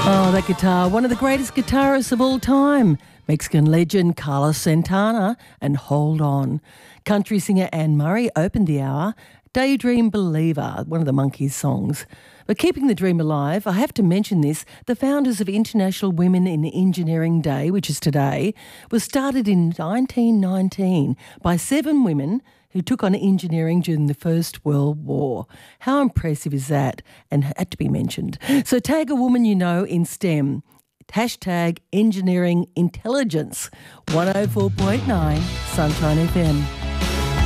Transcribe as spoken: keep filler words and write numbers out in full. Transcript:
Oh, that guitar, one of the greatest guitarists of all time. Mexican legend Carlos Santana and Hold On. Country singer Anne Murray opened the hour. Daydream Believer, one of the Monkees songs. But keeping the dream alive, I have to mention this, the founders of International Women in Engineering Day, which is today, was started in nineteen nineteen by seven women who took on engineering during the First World War. How impressive is that? And had to be mentioned. So tag a woman you know in STEM. Hashtag engineering intelligence. one oh four point nine Sunshine F M.